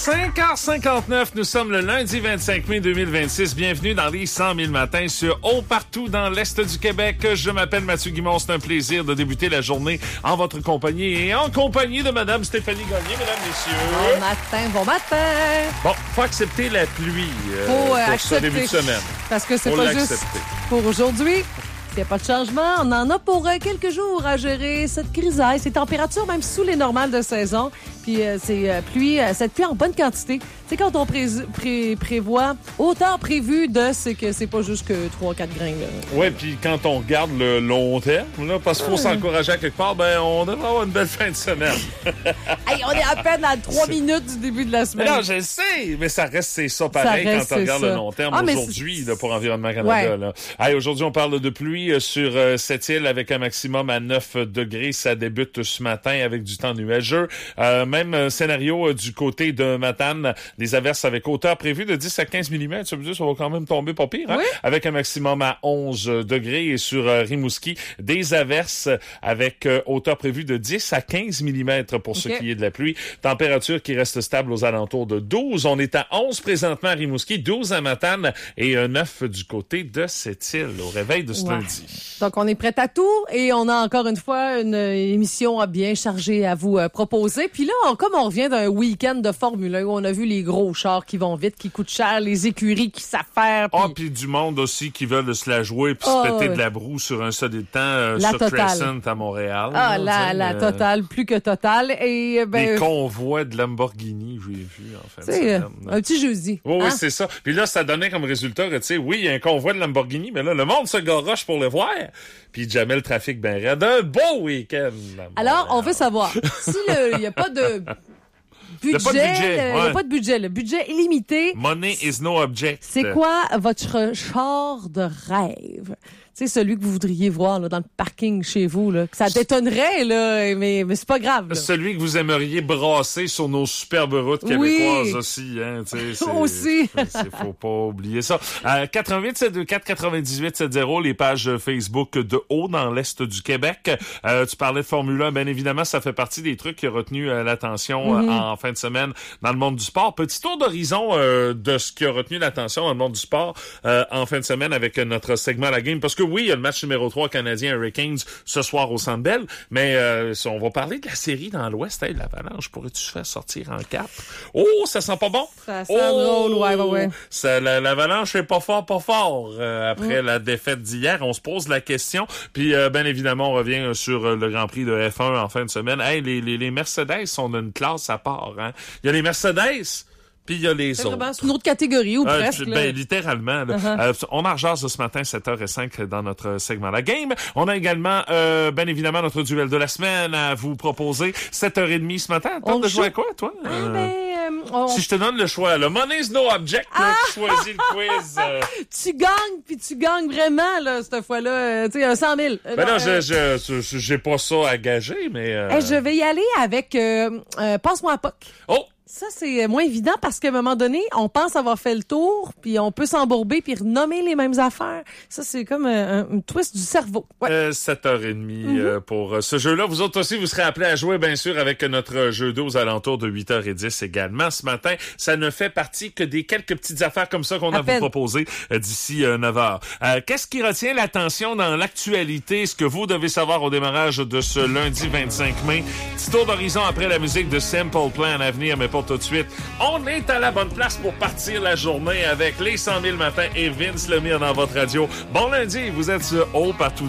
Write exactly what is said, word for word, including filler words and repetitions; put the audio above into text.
cinq heures cinquante-neuf, nous sommes le lundi vingt-cinq mai deux mille vingt-six. Bienvenue dans les cent mille matins sur Haut partout dans l'Est du Québec. Je m'appelle Mathieu Guimond. C'est un plaisir de débuter la journée en votre compagnie et en compagnie de Madame Stéphanie Gagné, mesdames, messieurs. Bon matin, bon matin. Bon, faut accepter la pluie euh, faut, euh, pour accepter. ce début de semaine. Parce que c'est faut pas l'accepter. juste pour aujourd'hui. Il n'y a pas de changement. On en a pour euh, quelques jours à gérer cette grisaille, ces températures même sous les normales de saison. Puis euh, c'est euh, pluie, euh, cette pluie en bonne quantité. Tu sais, quand on pré- pré- prévoit autant prévu de, c'est que c'est pas juste que trois quatre grains. Oui, puis quand on regarde le long terme, là, parce qu'il faut s'encourager à quelque part, ben on devrait avoir une belle fin de semaine. Hey, on est à peine à trois minutes du début de la semaine. Mais non, je le sais, mais ça reste c'est ça pareil reste, quand on regarde ça. le long terme Ah, aujourd'hui là, pour Environnement Canada. Ouais. Là. Hey, aujourd'hui, on parle de pluie euh, sur euh, cette île avec un maximum à neuf degrés. Ça débute ce matin avec du temps nuageux. Euh, même euh, scénario euh, du côté de Matane, des averses avec hauteur prévue de dix à quinze millimètres. Ça veut dire que ça va quand même tomber pas pire. Hein? Oui. Avec un maximum à onze degrés. Et sur euh, Rimouski, des averses avec euh, hauteur prévue de dix à quinze millimètres pour okay. ce qui est de la pluie. Température qui reste stable aux alentours de douze. On est à onze présentement à Rimouski, douze à Matane et euh, neuf du côté de cette île au réveil de ce ouais. lundi. Donc, on est prêt à tout et on a encore une fois une émission bien chargée à vous euh, proposer. Puis là, on, comme on revient d'un week-end de Formule un où on a vu les gros chars qui vont vite, qui coûtent cher, les écuries qui savent faire. Ah, puis du monde aussi qui veulent se la jouer puis oh, se péter ouais. de la broue sur un solide de temps euh, la sur totale. Crescent à Montréal. Ah, là, la, la euh, totale, plus que totale. Et ben, les convois de Lamborghini, j'ai vu en fait. C'est un petit jeudi. Oui, hein? oui, c'est ça. Puis là, ça donnait comme résultat, tu sais, oui, il y a un convoi de Lamborghini, mais là, le monde se garoche pour le voir. Puis jamais le trafic ben raide. Un beau week-end. Alors, on veut savoir, si il n'y a pas de budget, il n'y a, a pas de budget, le budget illimité. Money is no object. C'est quoi votre char de rêve? Tu sais, celui que vous voudriez voir là, dans le parking chez vous, là, que ça détonnerait, là, mais, mais c'est pas grave. Là. Celui que vous aimeriez brasser sur nos superbes routes québécoises oui. aussi. Hein, c'est, aussi. C'est, c'est, faut pas oublier ça. Euh, quatre un huit sept deux quatre quatre-vingt-dix-huit soixante, les pages Facebook de Haut dans l'Est du Québec. Euh, tu parlais de Formule un, bien évidemment, ça fait partie des trucs qui ont retenu euh, l'attention mm-hmm. euh, en fin de semaine dans le monde du sport. Petit tour d'horizon euh, de ce qui a retenu l'attention dans le monde du sport euh, en fin de semaine avec euh, notre segment La Game, parce que oui, il y a le match numéro trois canadien Hurricanes ce soir au Centre Bell, mais euh, on va parler de la série dans l'Ouest. Hey, l'Avalanche, pourrais-tu se faire sortir en quatre? Oh, ça sent pas bon? Ça sent oh, drôle, ouais, ouais, ouais. Ça, la, l'Avalanche est pas fort, pas fort euh, après mm. la défaite d'hier. On se pose la question. Puis, euh, bien évidemment, on revient sur euh, le Grand Prix de F un en fin de semaine. Hey, les, les, les Mercedes sont d'une classe à part. Hein? Il y a les Mercedes... Puis il y a les c'est autres. Vraiment, c'est une autre catégorie, ou euh, presque. Ben, littéralement. Là. Uh-huh. Euh, on en rejase ce matin, sept heures cinq dans notre segment La Game. On a également, euh, bien évidemment, notre duel de la semaine à vous proposer. sept heures trente ce matin. T'as de jouer à quoi, toi? Ah, euh, ben, euh, on... Si je te donne le choix, le Money's no object, là, ah! tu choisis le quiz. Euh... tu gagnes, puis tu gagnes vraiment, là, cette fois-là. Euh, tu sais, un cent mille. Ben non, non euh... je, je, je, j'ai pas ça à gager, mais... Euh... Hey, je vais y aller avec euh, euh, Passe-moi à P O C. Oh! Ça, c'est moins évident parce qu'à un moment donné, on pense avoir fait le tour, puis on peut s'embourber puis renommer les mêmes affaires. Ça, c'est comme un, un twist du cerveau. Ouais. Euh, sept heures trente mm-hmm. euh, pour euh, ce jeu-là. Vous autres aussi, vous serez appelés à jouer, bien sûr, avec notre jeu d'eau aux alentours de huit heures dix également. Ce matin, ça ne fait partie que des quelques petites affaires comme ça qu'on a à vous proposer euh, d'ici euh, neuf heures. Euh, qu'est-ce qui retient l'attention dans l'actualité? Ce que vous devez savoir au démarrage de ce lundi vingt-cinq mai. Petit tour d'horizon après la musique de Simple Plan à venir, mais pas tout de suite. On est à la bonne place pour partir la journée avec les cent mille matins et Vince Lemire dans votre radio. Bon lundi, vous êtes Haut partout